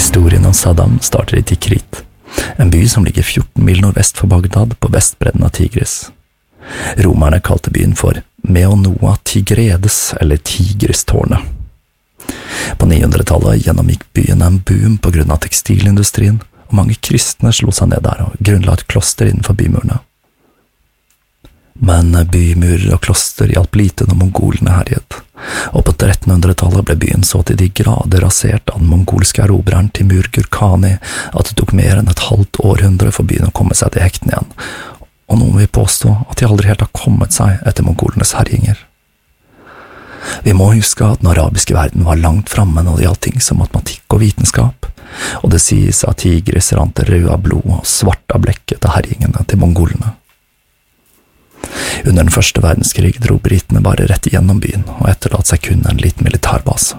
Historien om Saddam starter i Tikrit, en by som ligger 14 mil nordvest for Bagdad på vestbredden av Tigris. Romerne kalte byen for Meonoa Tigredes eller Tigristårnet. På 900-tallet gjennomgikk byen en boom på grunn av tekstilindustrien, og mange kristne slo seg ned der og grunnla et kloster innenfor bymurene. Men bymurer og kloster hjalp lite når mongolene herjet, og på 1300-tallet ble byen så til de grader rasert av den mongolske erobreren Timur Gurkhani at det tok mer enn et halvt århundre for byen å komme seg til hektene igjen, og noen vil påstå at de aldri helt har kommet seg etter mongolenes herjinger. Vi må huske at den arabiske verden var langt framme når det gjaldt ting som matematikk og vitenskap, og det sies at Tigris rant rød av blod og svart av blekk etter herjingene til mongolene. Under den første verdenskrig dro britene bare rett igjennom byen og etterlatt seg kun en liten militærbase.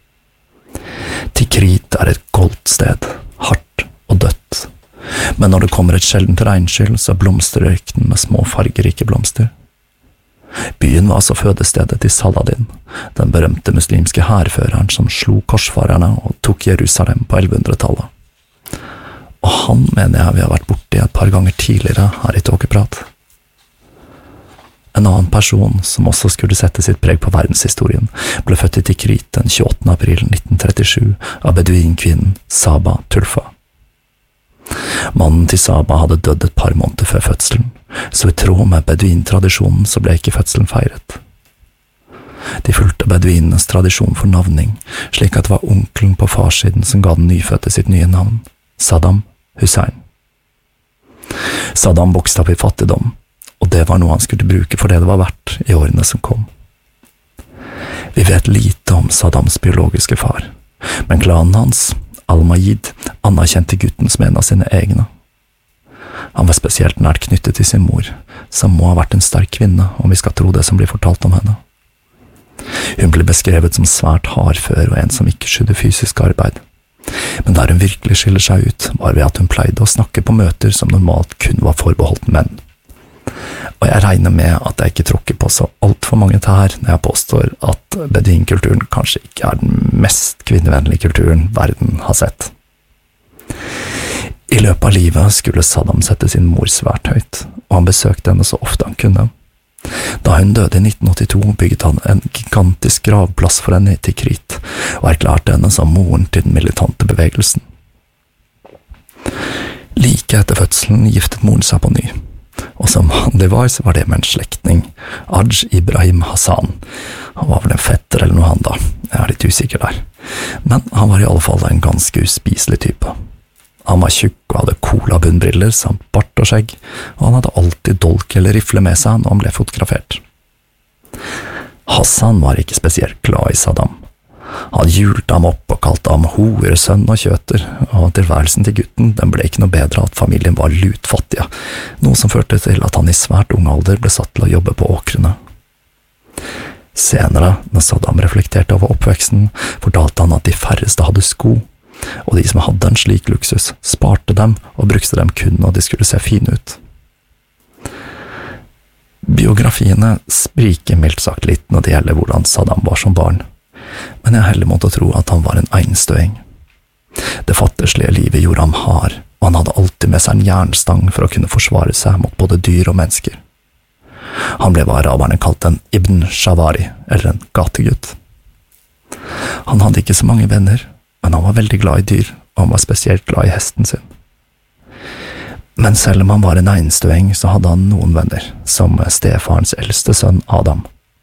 Tikrit er et goldt sted, hardt og dødt, men når det kommer et sjeldent regnskyll så blomstrer ørkenen med små fargerike blomster. Byen var altså fødestedet til Saladin, den berømte muslimske hærføreren som slo korsfarerne og tok Jerusalem på 1100-tallet. Og han mener jeg vi har vært borti et par ganger tidligere her i Tåkeprat. En annen person som også skulle sette sitt preg på verdenshistorien, ble født i Tikrit den 28. april 1937 av beduinkvinnen Saba Tulfa. Mannen til Saba hadde dødd et par måneder før fødselen, så i tråd med beduintradisjonen så ble ikke fødselen feiret. De fulgte beduinenes tradisjon for navning, slik at det var onkelen på farssiden som ga den nyfødte sitt nye navn, Saddam Hussein. Saddam vokste opp i fattigdom, og det var noe han skulle bruke for det det var verdt i årene som kom. Vi vet lite om Saddams biologiske far, men klanen hans, Al-Majid, anerkjente gutten som en av sine egne. Han var spesielt nært knyttet til sin mor, som må ha vært en sterk kvinne om vi skal tro det som blir fortalt om henne. Hun ble beskrevet som svært hardfør og en som ikke skydde fysisk arbeid. Men der hun virkelig skiller seg ut, var ved at hun pleide å snakke på møter som normalt kun var forbeholdt menn. Og jeg regner med at jeg ikke tråkker på så alt for mange tær når jeg påstår at beduinkulturen kanskje ikke er den mest kvinnevennlige kulturen verden har sett. I løpet av livet skulle Saddam sette sin mor svært høyt, og han besøkte henne så ofte han kunne. Da hun døde i 1982 bygget han en gigantisk gravplass for henne i Tikrit, og erklærte henne som moren til den militante bevegelsen. Like etter fødselen giftet moren seg på ny. Og som vanlig var, så var det med en slektning, Aj Ibrahim Hassan. Han var vel en fetter eller noe han da, jeg er litt usikker der. Men han var i alle fall en ganske uspiselig type. Han var tjukk og hadde cola-bunnbriller samt bart og skjegg, og han hadde alltid dolk eller rifle med seg når han ble fotografert. Hassan var ikke spesielt glad i Saddam. Han hjulte ham opp og kalte ham horesønn og kjøter, og tilværelsen til gutten den ble ikke noe bedre at familien var lutfattige, noe som førte til at han i svært ung alder ble satt til å jobbe på åkrene. Senere, når Saddam reflekterte over oppveksten, fortalte han at de færreste hadde sko, og de som hadde en slik luksus, sparte dem og brukte dem kun når de skulle se fine ut. Biografiene spriker mildt sagt litt når det gjelder hvordan Saddam var som barn, men jeg heller måtte tro at han var en einstøing. Det fattigslige livet gjorde ham hard, og han hadde alltid med seg en jernstang for å kunne forsvare seg mot både dyr og mennesker. Han ble hva araberne kalt en Ibn Shavari, eller en gategutt. Han hadde ikke så mange venner, men han var veldig glad i dyr, og han var spesielt glad i hesten sin. Men selv om han var en einstøing, så hadde han noen venner, som stefarens eldste sønn Adam.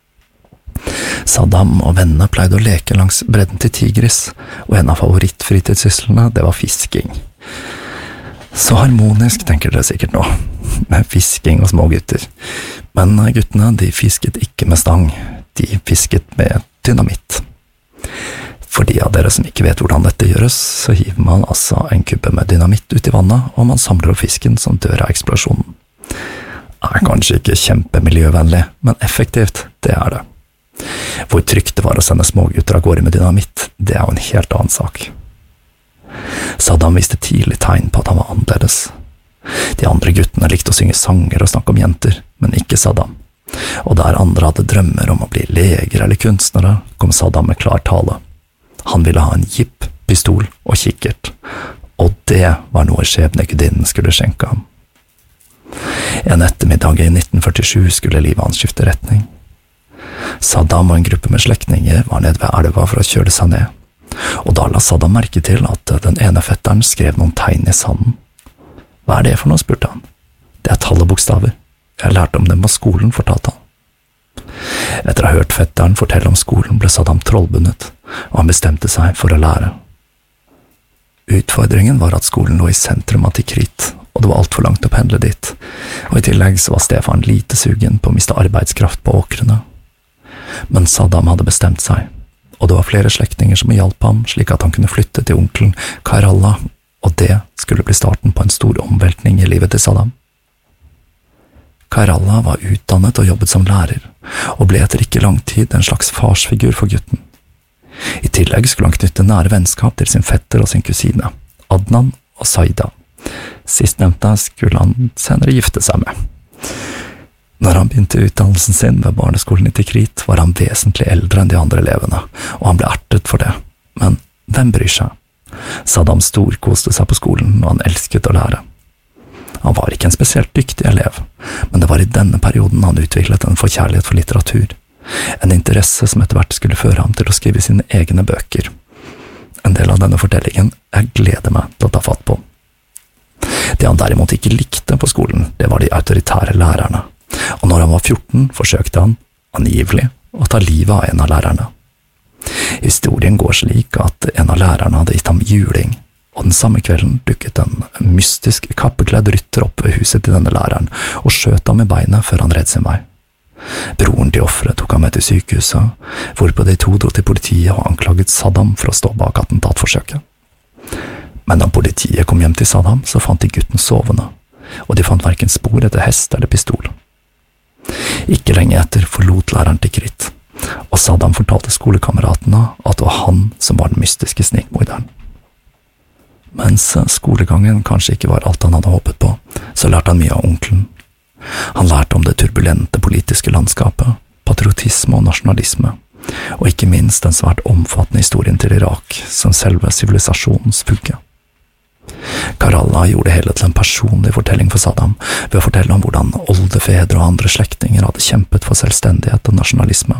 Saddam og vennene pleide å leke langs bredden til Tigris, og en av favorittfritidssyslene, det var fisking. Så harmonisk, tenker dere sikkert nå, med fisking og små gutter. Men guttene, de fisket ikke med stang, de fisket med dynamitt. For de av dere som ikke vet hvordan dette gjøres, så hiver man altså en kubbe med dynamitt ut i vannet, og man samler opp fisken som dør av eksplosjonen. Det er kanskje ikke kjempemiljøvennlig, men effektivt, det er det. Hvor trygt det var å sende smågutter av gårde med dynamitt, det er jo en helt annen sak. Saddam viste tidlig tegn på at han var annerledes. De andre guttene likte å synge sanger og snakke om jenter, men ikke Saddam. Og der andre hadde drømmer om å bli leger eller kunstnere, kom Saddam med klar tale. Han ville ha en jeep pistol og kikkert, og det var noe skjebnegudinnen skulle skjenke ham. En ettermiddag i 1947 skulle livet hans skifte retning. Saddam og en gruppe med slektninger var nede ved elva for å kjøle seg ned, og da la Saddam merke til at den ene fetteren skrev noen tegn i sanden. Hva det for noe, spurte han. Det tall og bokstaver. Jeg lærte om dem på skolen, fortalte han. Etter å ha hørt fetteren fortelle om skolen ble Saddam trollbundet, og han bestemte seg for å lære. Utfordringen var at skolen lå i sentrum av Tikrit, og det var alt for langt å pendle dit, og i tillegg så var Stefan lite sugen på å miste arbeidskraft på åkrene. Men Saddam hadde bestemt seg, og det var flere slektninger som hjalp ham slik at han kunne flytte til onkelen Kairallah, og det skulle bli starten på en stor omveltning i livet til Saddam. Kairallah var utdannet og jobbet som lærer, og ble etter ikke lang tid en slags farsfigur for gutten. I tillegg skulle han knytte nære vennskap til sin fetter og sin kusine, Adnan og Saida. Sistnevnte skulle han senere gifte seg med. Når han begynte utdannelsen sin ved barneskolen i Tikrit, var han vesentlig eldre enn de andre elevene, og han ble ertet for det. Men hvem bryr seg? Saddam storkoste seg på skolen, og han elsket å lære. Han var ikke en spesielt dyktig elev, men det var i denne perioden han utviklet en forkjærlighet for litteratur, en interesse som etter hvert skulle føre ham til å skrive sine egne bøker. En del av denne fortellingen jeg gleder meg til å ta fatt på. Det han derimot ikke likte på skolen, det var de autoritære lærerne, og når han var 14 forsøkte han, angivelig, å ta livet av en av lærerne. Historien går slik at en av lærerne hadde gitt ham juling, og den samme kvelden dukket en mystisk kappekledd rytter opp ved huset til denne læreren og skjøt ham i beinet før han redde sin vei. Broren til offeret tok ham med til sykehuset, hvorpå de to dro til politiet og anklaget Saddam for å stå bak attentatforsøket. Men da politiet kom hjem til Saddam, så fant de gutten sovende, og de fant hverken spor etter hest eller pistol. Ikke lenge etter forlot læreren Tikrit, og Saddam fortalte skolekameratene at det var han som var den mystiske snikmorderen. Mens skolegangen kanskje ikke var alt han hadde håpet på, så lærte han mye av onkelen. Han lærte om det turbulente politiske landskapet, patriotisme og nasjonalisme, og ikke minst den svært omfattende historien til Irak som selve sivilisasjonens vugge. Kairallah gjorde hele til en personlig fortelling for Saddam ved å fortelle om hvordan oldefedre og andre slektninger hadde kjempet for selvstendighet og nasjonalisme.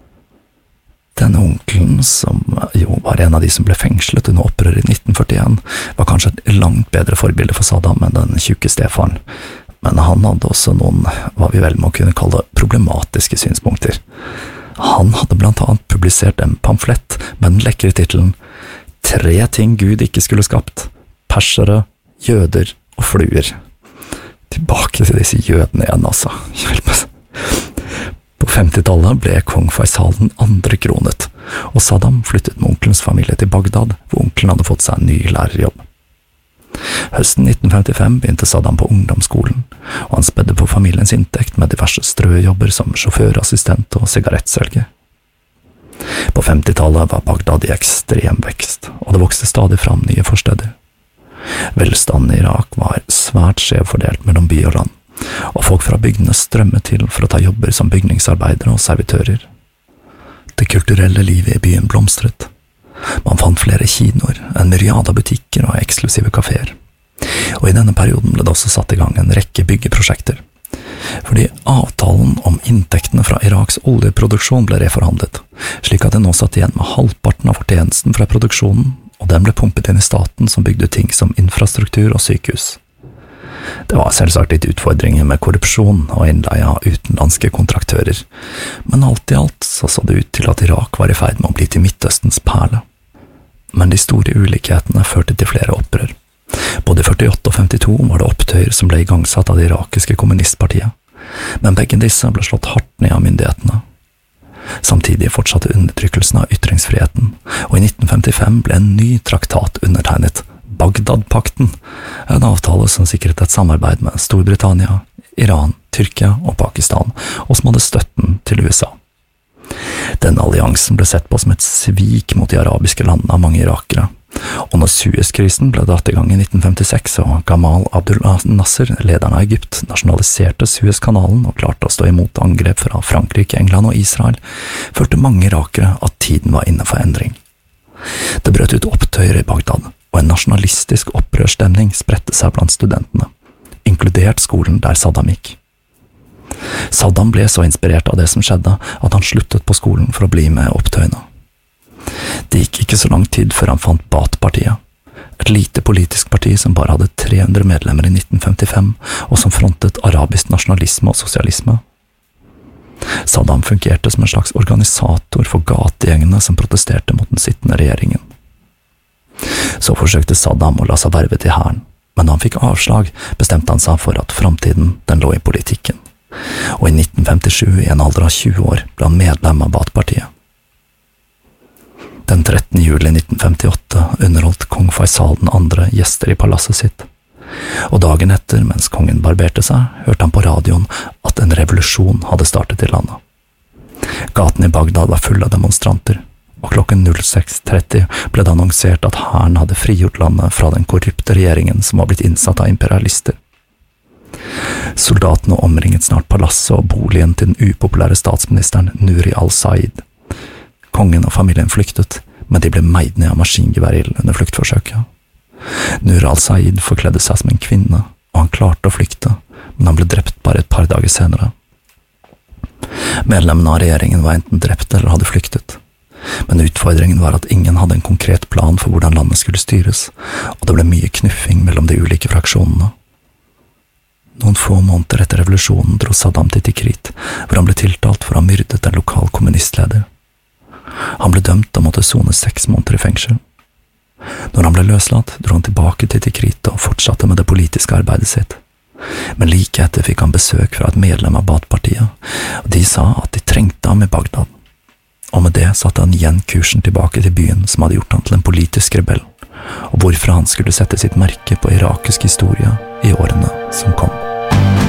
Denne onkelen, som jo var en av de som ble fengslet under opprøret i 1941, var kanskje et langt bedre forbilde for Saddam enn den tjukke stefaren, men han hadde også noen, hva vi vel må kunne kalle problematiske synspunkter. Han hadde blant annet publisert en pamflett med den lekre titelen «3 ting Gud ikke skulle skapt. Persere, jøder og fluer». Tilbake til disse jødene igjen, altså. Hjelpes. På 50-tallet ble kong Faisal den andre kronet, og Saddam flyttet med onkelens familie til Bagdad, hvor onkelen hadde fått seg en ny lærerjobb. Høsten 1955 begynte Saddam på ungdomsskolen, og han spedde på familiens inntekt med diverse strøjobber som sjåførassistent og sigarettselger. På 50-tallet var Bagdad i ekstrem vekst, og det vokste stadig fram nye forsteder. Velstanden i Irak var svært skjevfordelt mellom by og land, og folk fra bygdene strømmet til for å ta jobber som bygningsarbeidere og servitører. Det kulturelle livet i byen blomstret. Man fant flere kinoer, en myriade av butikker og eksklusive kaféer. Og i denne perioden ble det også satt i gang en rekke byggeprosjekter. Fordi avtalen om inntektene fra Iraks oljeproduksjon ble reforhandlet, slik at det nå satt igjen med halvparten av fortjenesten fra produksjonen, og den ble pumpet inn i staten som bygde ting som infrastruktur og sykehus. Det var selvsagt litt utfordringer med korrupsjon og innleie av utenlandske kontraktører, men alt i alt så det ut til at Irak var i ferd med å bli til Midtøstens perle. Men de store ulikhetene førte til flere opprør. Både i 48 og 52 var det opptøyer som ble igangsatt av det irakiske kommunistpartiet, men begge disse ble slått hardt ned av myndighetene. Samtidig fortsatte undertrykkelsen av ytringsfriheten, og i 1955 ble en ny traktat undertegnet, Bagdad-pakten, en avtale som sikret et samarbeid med Storbritannia, Iran, Tyrkia og Pakistan, og som hadde støtten til USA. Denne alliansen ble sett på som et svik mot de arabiske landene av mange irakere, og når Suezkrisen ble dratt i gang i 1956 og Gamal Abdul Nasser, lederen av Egypt, nasjonaliserte Suezkanalen og klarte å stå imot angrep fra Frankrike, England og Israel, følte mange irakere at tiden var inne for endring. Det brøt ut opptøyer i Bagdad, og en nasjonalistisk opprørsstemning spredte seg blant studentene, inkludert skolen der Saddam gikk. Saddam ble så inspirert av det som skjedde, at han sluttet på skolen for å bli med opptøyene. Det gikk ikke så lang tid før han fant Baath-partiet, et lite politisk parti som bare hadde 300 medlemmer i 1955, og som frontet arabisk nasjonalisme og sosialisme. Saddam fungerte som en slags organisator for gategjengene som protesterte mot den sittende regjeringen. Så forsøkte Saddam å la seg verve til hæren, men da han fikk avslag, bestemte han seg for at framtiden den lå i politikken, og i 1957, i en alder av 20 år, ble han medlem av Baath-partiet. Den 13. juli 1958 underholdt kong Faisal II gjester i palasset sitt, og dagen etter, mens kongen barberte seg, hørte han på radioen at en revolusjon hadde startet i landet. Gaten i Bagdad var full av demonstranter, og klokken 06:30 ble det annonsert at hæren hadde frigjort landet fra den korrupte regjeringen som var blitt innsatt av imperialister. Soldatene omringet snart palasset og boligen til den upopulære statsministeren Nuri al-Said. Kongen og familien flyktet, men de ble meid ned av maskingeværild under fluktforsøket. Nur al-Said forkledde seg som en kvinne, og han klarte å flykte, men han ble drept bare et par dager senere. Medlemmene av regjeringen var enten drept eller hadde flyktet, men utfordringen var at ingen hadde en konkret plan for hvordan landet skulle styres, og det ble mye knuffing mellom de ulike fraksjonene. Noen få måneder etter revolusjonen dro Saddam til Tikrit, hvor han ble tiltalt for å ha myrdet en lokal kommunistleder. Han ble dømt og måtte sone 6 måneder i fengsel. Når han ble løslatt, dro han tilbake til Tikrit og fortsatte med det politiske arbeidet sitt. Men like etter fikk han besøk fra et medlem av Baath-partiet, og de sa at de trengte ham i Bagdad. Og med det satte han igjen kursen tilbake til byen som hadde gjort han til en politisk rebell, og hvorfra han skulle sette sitt merke på irakisk historie i årene som kom.